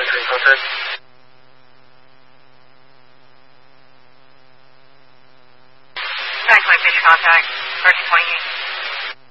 entering contact. Back to my pitch contact, 3028.